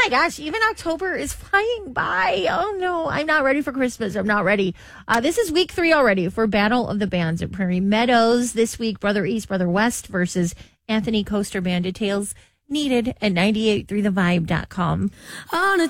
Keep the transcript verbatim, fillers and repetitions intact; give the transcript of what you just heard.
my gosh, even October is flying by. Oh, no, I'm not ready for Christmas. I'm not ready. Uh, this is week three already for Battle of the Bands at Prairie Meadows. This week, Brother East, Brother West versus Anthony Coaster Band. Details needed at nine eight three the vibe dot com. On a